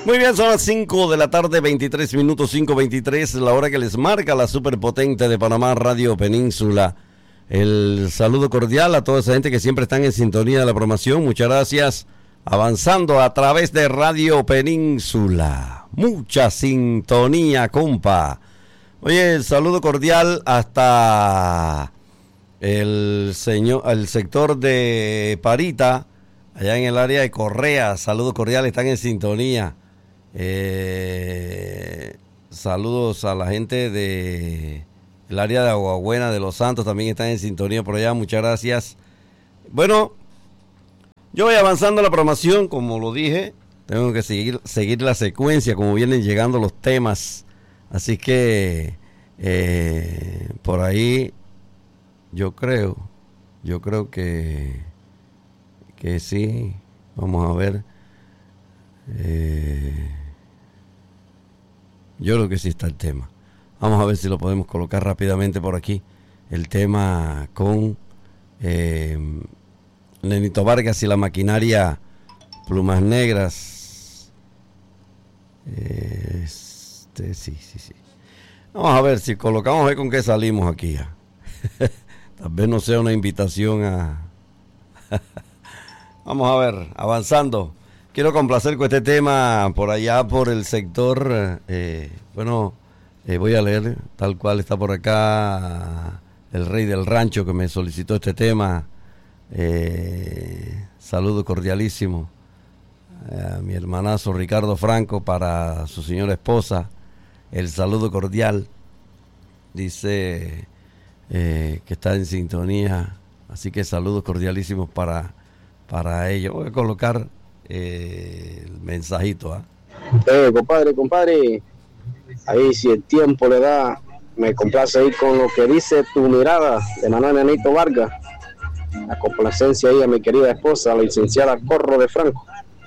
Muy bien, son las 5 de la tarde, 23 minutos, 5:23, la hora que les marca la superpotente de Panamá, Radio Península. El saludo cordial a toda esa gente que siempre están en sintonía de la programación. Muchas gracias. Avanzando a través de Radio Península. Mucha sintonía, compa. Oye, el saludo cordial hasta el sector de Parita, allá en el área de Correa. Saludos cordiales, están en sintonía. Saludos a la gente de el área de Aguabuena de Los Santos, también están en sintonía por allá. Muchas gracias. Bueno, yo voy avanzando la programación, como lo dije. Tengo que seguir la secuencia, como vienen llegando los temas. Así que por ahí yo creo que sí. Vamos a ver. Yo creo que sí está el tema. Vamos a ver si lo podemos colocar rápidamente por aquí. El tema con Nenito Vargas y la maquinaria Plumas Negras. Sí. Vamos a ver si colocamos, a ver con qué salimos aquí. Tal vez no sea una invitación a... Vamos a ver, avanzando. Quiero complacer con este tema por allá, por el sector. Voy a leer tal cual está por acá el Rey del Rancho que me solicitó este tema. Saludo cordialísimo a mi hermanazo Ricardo Franco, para su señora esposa. El saludo cordial. Dice que está en sintonía. Así que saludos cordialísimos para ellos. Voy a colocar el mensajito. Compadre, ahí si el tiempo le da, me complace ir con lo que dice Tu Mirada de Manuel Nenito Vargas. La complacencia ahí a mi querida esposa, la licenciada Corro de Franco.